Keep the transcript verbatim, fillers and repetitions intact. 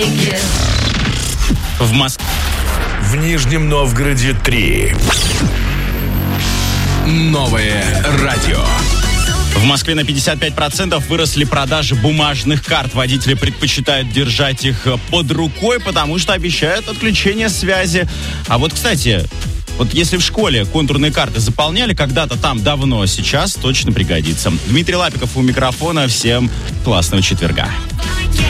В Москве. В Нижнем Новгороде три. Новое радио. В Москве на пятьдесят пять процентов выросли продажи бумажных карт. Водители предпочитают держать их под рукой, потому что обещают отключение связи. А вот, кстати, вот если в школе контурные карты заполняли когда-то там давно, сейчас точно пригодится. Дмитрий Лапиков у микрофона. Всем классного четверга.